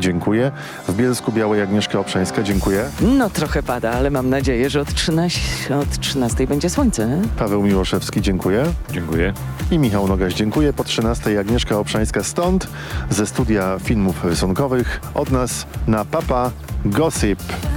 dziękuję. W Bielsku-Białej Agnieszka Obszańska, dziękuję. No trochę pada, ale mam nadzieję, że od 13 będzie słońce. Paweł Miłoszewski, dziękuję. Dziękuję. I Michał Nogaś, dziękuję. Po 13 Agnieszka Obszańska stąd, ze studia filmów rysunkowych, od nas na Papa Gossip.